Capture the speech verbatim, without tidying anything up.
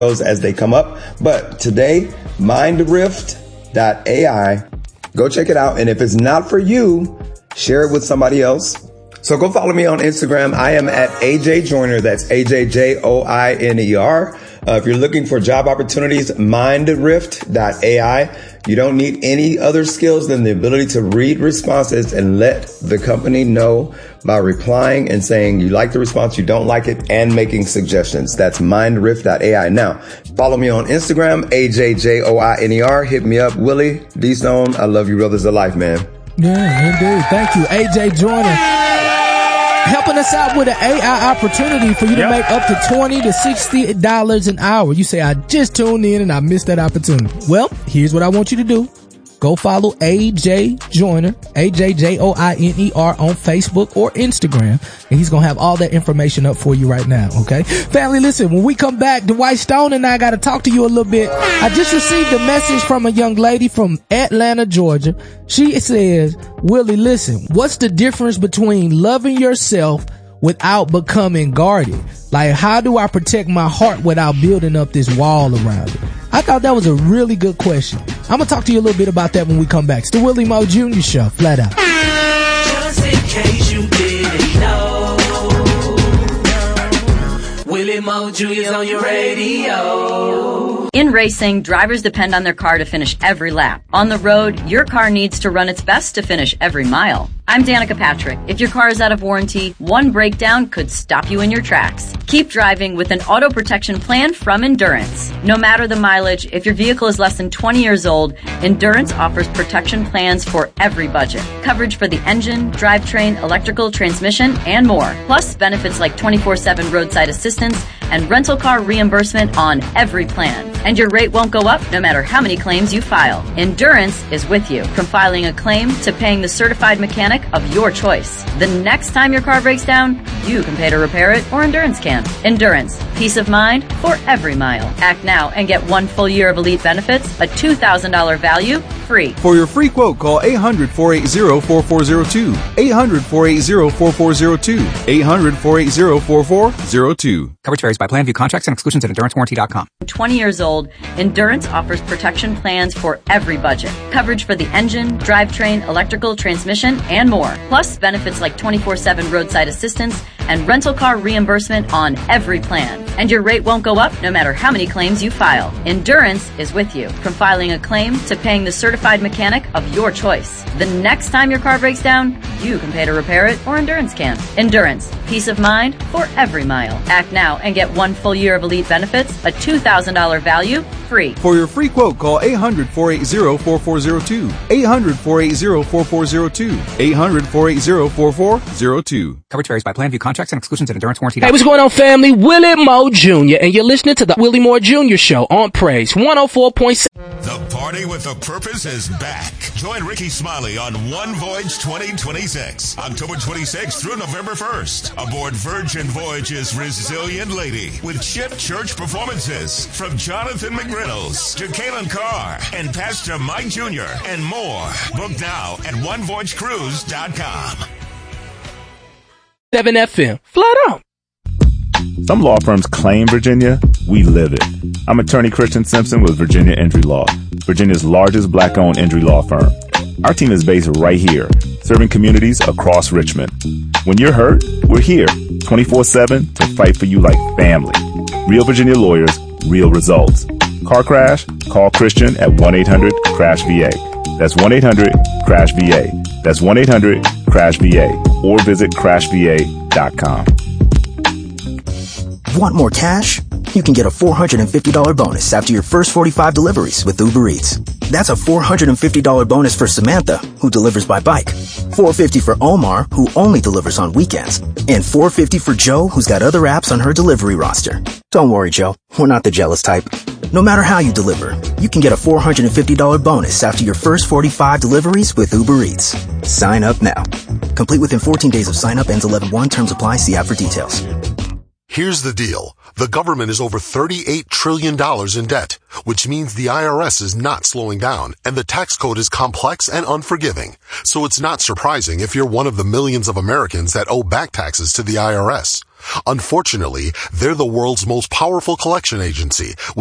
those as they come up. But today, mindrift dot A I. Go check it out. And if it's not for you, share it with somebody else. So go follow me on Instagram. I am at A J Joyner. That's A J J O I N E R. Uh, if you're looking for job opportunities, mindrift dot A I. You don't need any other skills than the ability to read responses and let the company know by replying and saying you like the response, you don't like it, and making suggestions. That's mindrift dot A I. Now, follow me on Instagram, A J J O I N E R. Hit me up, Willie D. Stone. I love you, brothers of life, man. Yeah, indeed. Thank you, A J Joyner. Helping us out with an A I opportunity for you to yep. make up to twenty to sixty dollars an hour. You say, I just tuned in and I missed that opportunity. Well, here's what I want you to do. Go follow A J Joyner, A J J O I N E R on Facebook or Instagram. And he's going to have all that information up for you right now. Okay. Family, listen, when we come back, Dwight Stone and I got to talk to you a little bit. I just received a message from a young lady from Atlanta, Georgia. She says, Willie, listen, what's the difference between loving yourself without becoming guarded? Like, how do I protect my heart without building up this wall around it? I thought that was a really good question. I'm going to talk to you a little bit about that when we come back. It's the Willie Moore Junior Show, flat out. Just in case you didn't know, Willie Moore Junior's on your radio. In racing, drivers depend on their car to finish every lap. On the road, your car needs to run its best to finish every mile. I'm Danica Patrick. If your car is out of warranty, one breakdown could stop you in your tracks. Keep driving with an auto protection plan from Endurance. No matter the mileage, if your vehicle is less than twenty years old, Endurance offers protection plans for every budget. Coverage for the engine, drivetrain, electrical, transmission, and more. Plus benefits like twenty-four seven roadside assistance and rental car reimbursement on every plan. And your rate won't go up no matter how many claims you file. Endurance is with you, from filing a claim to paying the certified mechanic of your choice. The next time your car breaks down, you can pay to repair it, or Endurance can. Endurance, peace of mind for every mile. Act now and get one full year of elite benefits, a two thousand dollars value, free. For your free quote, call eight hundred, four eight zero, four four zero two. eight hundred, four eight zero, four four zero two. eight hundred, four eight zero, four four zero two. Coverage varies by plan. View contracts and exclusions at endurance warranty dot com. twenty years old, Endurance offers protection plans for every budget. Coverage for the engine, drivetrain, electrical, transmission, and more. Plus benefits like twenty-four seven roadside assistance and rental car reimbursement on every plan. And your rate won't go up no matter how many claims you file. Endurance is with you, from filing a claim to paying the certified mechanic of your choice. The next time your car breaks down, you can pay to repair it, or Endurance can. Endurance, peace of mind for every mile. Act now and get one full year of elite benefits, a two thousand dollars value, free. For your free quote, call eight hundred, four eight zero, four four zero two. eight hundred, four eight zero, four four zero two. eight hundred, four eight zero, four four zero two. Coverage varies by plan. View contracts and exclusions at endurance warranty dot com. Hey, what's going on, family? Willie Moore Junior And you're listening to the Willie Moore Junior Show on Praise one oh four point six. The party with a purpose is back. Join Ricky Smiley on One Voyage twenty twenty-six, October twenty-sixth through November first, aboard Virgin Voyage's Resilient Lady, with Chip Church performances from Jonathan McReynolds to Kalen Carr and Pastor Mike Junior and more. Book now at one voyage cruise dot com. seven F M, flat out. Some law firms claim Virginia, we live it. I'm attorney Christian Simpson with Virginia Injury Law, Virginia's largest black-owned injury law firm. Our team is based right here, serving communities across Richmond. When you're hurt, we're here, twenty-four seven, to fight for you like family. Real Virginia lawyers, real results. Car crash? Call Christian at one eight hundred, crash V A. That's one eight hundred, crash V A. That's one eight hundred, crash V A. Or visit crash v a dot com. Want more cash? You can get a four hundred fifty dollars bonus after your first forty-five deliveries with Uber Eats. That's a four hundred fifty dollars bonus for Samantha, who delivers by bike. four hundred fifty dollars for Omar, who only delivers on weekends. And four hundred fifty dollars for Joe, who's got other apps on her delivery roster. Don't worry, Joe. We're not the jealous type. No matter how you deliver, you can get a four hundred fifty dollars bonus after your first forty-five deliveries with Uber Eats. Sign up now. Complete within fourteen days of sign up. Ends eleven one. Terms apply. See app for details. Here's the deal. The government is over thirty-eight trillion dollars in debt, which means the I R S is not slowing down, and the tax code is complex and unforgiving. So it's not surprising if you're one of the millions of Americans that owe back taxes to the I R S. Unfortunately, they're the world's most powerful collection agency,